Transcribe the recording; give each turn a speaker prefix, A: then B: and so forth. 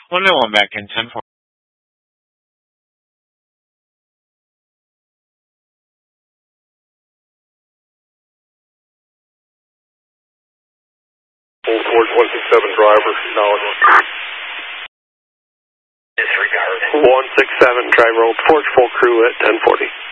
A: Only one back in 10-4.
B: Old Forge 167 driver, knowledge.
C: Disregard.
B: 167 driver, Old Forge, full crew at 1040.